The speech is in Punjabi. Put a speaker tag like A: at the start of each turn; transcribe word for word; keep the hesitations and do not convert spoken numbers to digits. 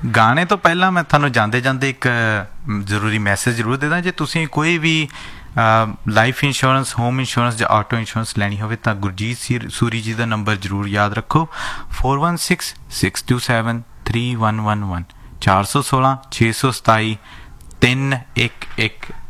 A: ਗਾਣੇ ਤੋਂ ਪਹਿਲਾਂ ਮੈਂ ਤੁਹਾਨੂੰ ਜਾਂਦੇ ਜਾਂਦੇ ਇੱਕ ਜ਼ਰੂਰੀ ਮੈਸੇਜ ਜ਼ਰੂਰ ਦੇ ਦਾਂ। ਜੇ ਤੁਸੀਂ ਕੋਈ ਵੀ ਲਾਈਫ ਇੰਸ਼ੋਰੈਂਸ, ਹੋਮ ਇੰਸ਼ੋਰੈਂਸ ਜਾਂ ਆਟੋ ਇੰਸ਼ੋਰੈਂਸ ਲੈਣੀ ਹੋਵੇ ਤਾਂ ਗੁਰਜੀਤ ਸੀ ਸੂਰੀ ਜੀ ਦਾ ਨੰਬਰ ਜ਼ਰੂਰ ਯਾਦ ਰੱਖੋ, four one six six to seven three one one one, ਚਾਰ ਸੌ ਸੋਲਾਂ ਛੇ ਸੌ ਸਤਾਈ ਤਿੰਨ ਇੱਕ ਇੱਕ